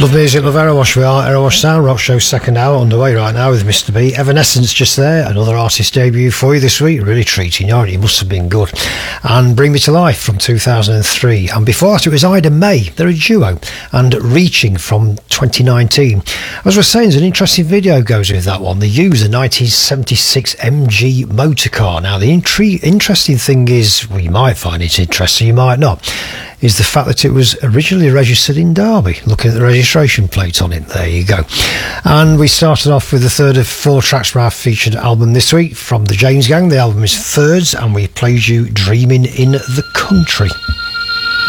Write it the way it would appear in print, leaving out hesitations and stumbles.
Love music, love Aerowash. We are Aerowash Sound Rock Show second hour underway right now with Mr. B. Evanescence just there, another artist debut for you this week. Really treating you, it must have been good. And Bring Me to Life from 2003. And before that it was Ida May, they're a duo. And Reaching from 2019. As I was saying, there's an interesting video goes with that one. They use a 1976 MG motor car. Now the interesting thing is, well, you might find it interesting, you might not, is the fact that it was originally registered in Derby. Looking at the registration plate on it, there you go. And we started off with the third of 4 tracks from our featured album this week from the James Gang. The album is Thirds, and we played you Dreaming in the Country.